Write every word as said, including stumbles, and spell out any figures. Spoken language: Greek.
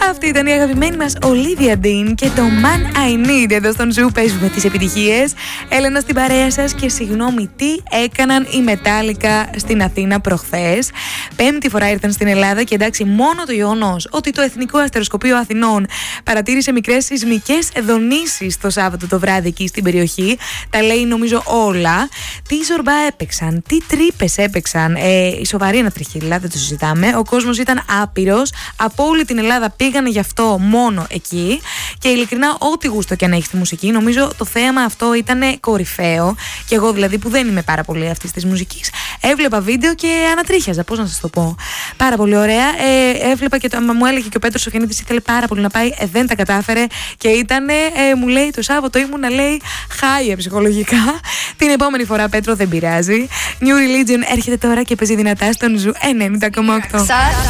Αυτή ήταν η αγαπημένη μας Olivia Dean και το Man I Need. Εδώ στον Ζου παίζουμε τις επιτυχίες. Έλενα στην παρέα σας και συγγνώμη, τι έκαναν οι Metallica στην Αθήνα προχθές. Πέμπτη φορά ήρθαν στην Ελλάδα και εντάξει, μόνο το γεγονός ότι το Εθνικό Αστεροσκοπείο Αθηνών παρατήρησε μικρές σεισμικές δονήσεις το Σάββατο το βράδυ εκεί στην περιοχή, τα λέει νομίζω όλα. Τι ζορμπά έπαιξαν, τι τρύπες έπαιξαν. Ε, η σοβαρή ανατριχύλα, δεν το συζητάμε. Ο κόσμος ήταν άπειρος. Από όλη την Ελλάδα πήγανε γι' αυτό μόνο εκεί. Και ειλικρινά, ό,τι γούστο και αν έχει τη μουσική, νομίζω το θέαμα αυτό ήταν κορυφαίο. Και εγώ δηλαδή που δεν είμαι πάρα πολύ αυτή τη μουσική, έβλεπα βίντεο και ανατρίχιαζα. Πώς να σας το πω. Πάρα πολύ ωραία. Ε, έβλεπα και το, μου έλεγε και ο Πέτρος ο Χενίδης ήθελε πάρα πολύ να πάει, ε, δεν τα κατάφερε και ήταν, ε, μου λέει το Σάββατο ήμουνα, λέει, χάια ψυχολογικά. Την επόμενη φορά, Πέτρο, δεν πειράζει. New Religion έρχεται τώρα και παίζει δυνατά στον Ζου ενενήντα κόμμα οκτώ.